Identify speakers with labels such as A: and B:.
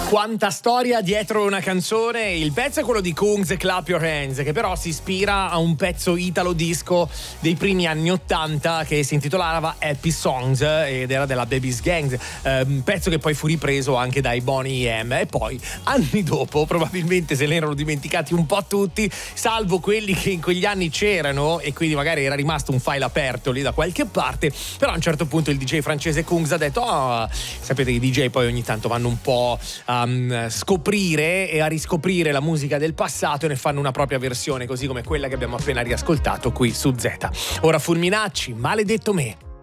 A: Quanta storia dietro una canzone. Il pezzo è quello di Kungs e Clap Your Hands, che però si ispira a un pezzo italo disco dei primi anni '80 che si intitolava Happy Songs ed era della Baby's Gang, un pezzo che poi fu ripreso anche dai Boney M. E poi anni dopo probabilmente se ne erano dimenticati un po' tutti, salvo quelli che in quegli anni c'erano e quindi magari era rimasto un file aperto lì da qualche parte. Però a un certo punto il DJ francese Kungs ha detto sapete che i DJ poi ogni tanto vanno un po' a scoprire e a riscoprire la musica del passato e ne fanno una propria versione, così come quella che abbiamo appena riascoltato qui su Z. Ora Fulminacci, Maledetto me.